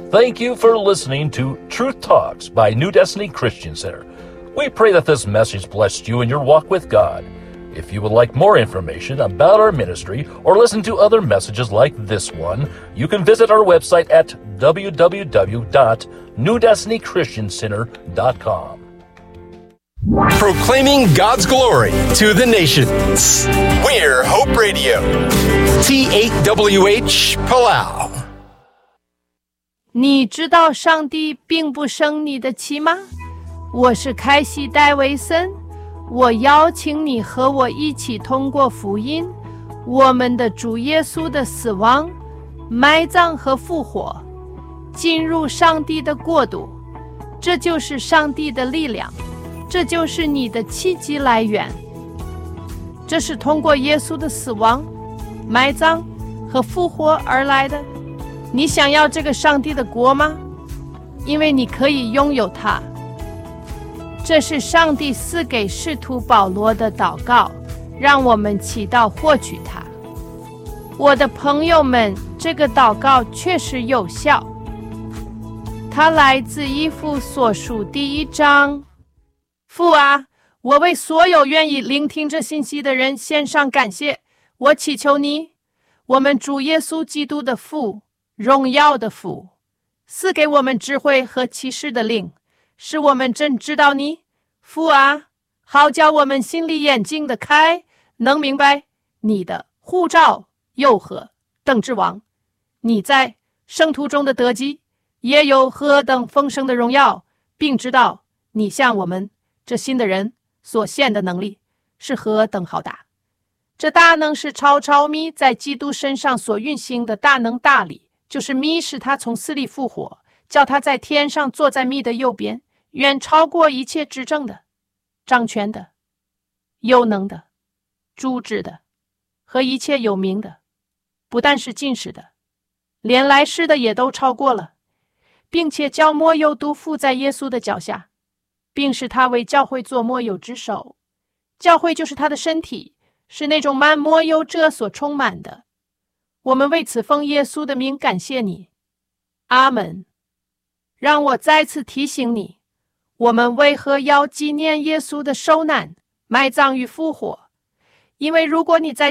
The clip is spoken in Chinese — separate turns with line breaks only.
Thank you for listening to Truth Talks by New Destiny Christian Center. We pray that this message blessed you in your walk with God. If you would like more information about our ministry or listen to other messages like this one, you can visit our website at www.newdestinychristiancenter.com.
Proclaiming God's glory to the nations. We're Hope Radio. T8WH Palau.
你知道上帝并不生你的气吗？我是凯西戴维森，我邀请你和我一起通过福音，我们的主耶稣的死亡、埋葬和复活，进入上帝的国度。这就是上帝的力量，这就是你的奇迹来源。这是通过耶稣的死亡、埋葬和复活而来的。你想要这个上帝的国吗？因为你可以拥有它。这是上帝赐给使徒保罗的祷告，让我们祈祷获取它。我的朋友们，这个祷告确实有效。它来自以弗所书第1章。父啊，我为所有愿意聆听这信息的人献上感谢。我祈求你，我们主耶稣基督的父，荣耀的父，赐给我们智慧和启示的灵，使我们真知道你。父啊，好叫我们心里眼睛的开，能明白你的呼召又何等之王，你在圣徒中的得基也有何等丰盛的荣耀，并知道你向我们这信的人所献的能力是何等浩大。这大能是超弥在基督身上所运行的大能大力，就是弥使他从死里复活，叫他在天上坐在弥的右边，远超过一切执政的、掌权的、有能的、主治的和一切有名的，不但是近世的，连来世的也都超过了，并且叫末有都附在耶稣的脚下，并使他为教会做末有之首。教会就是他的身体，是那种满末有者所充满的。我们为此奉耶稣的名感谢你。阿们。让我再次提醒你，我们为何要纪念耶稣的受难、埋葬与复活？因为如果你在